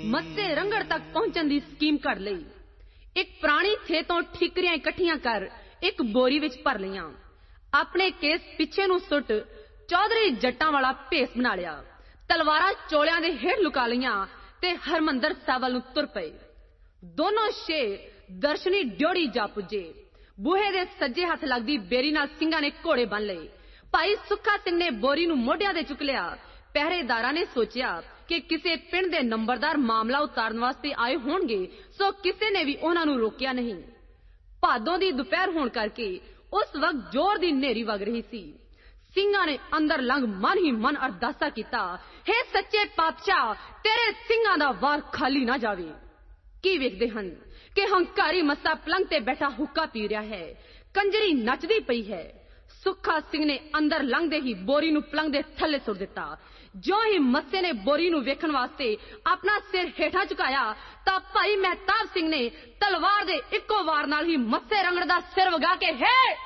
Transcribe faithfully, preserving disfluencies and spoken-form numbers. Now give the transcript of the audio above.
मत्से रंगड़ तक पहुंचण दी स्कीम घड़ लई। एक पुरानी थे तो ठीकरियां इकट्ठियां कर एक बोरी विच भर लईआं। अपने केस पिछे नूं सुट चौधरी जट्टां वाला भेस बना लिया। तलवारां चोलियां दे हेठ लुका लईआं ते हरमंदर साहब वल नूं तुर पए। दोनों शेर दर्शनी ड्योढ़ी जा पुजे। बूहे दे सज्जे हथ लगदी बेरी नाल ਸਿੰਘਾਂ ने घोड़े बन लए। भाई सुखा सिंह ने बोरी नूं मोढियां ते चुक लिया। पहरेदारां ने सोचिया कि किसी पिंड दे नंबरदार मामला उतारन वास्ते आए होणगे, सो किसी ने भी उन्हां नूं रोकिया नहीं। भादों दी दोपहर होण करके उस वक्त जोर दी नेरी वग रही सी। ਸਿੰਘਾਂ ने अंदर लंघ मन ही मन अरदासा कीता, हे सच्चे पातशाह, तेरे ਸਿੰਘਾਂ दा वार खाली ना जावे। की वेखदे हन कि हंकारी मस्सा पलंग ते बैठा हुक्का पी रहा है, कंजरी नचदी पई है। सुखा सिंह ने अंदर लंघदे ही बोरी नूं पलंग दे थल्ले सुट दिता। जो ही मस्से ने बोरी नूं वेखण वास्ते अपना सिर हेठा झुकाया तां भाई महताब सिंह ने तलवार दे इक्को वार नाल ही मस्से रंगड़ दा सिर वगा के हे